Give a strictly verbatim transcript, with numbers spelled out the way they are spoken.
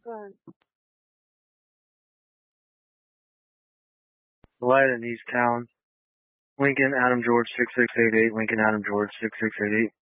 Light in East Town. Lincoln Adam George six six eight eight. Lincoln Adam George six six eight eight.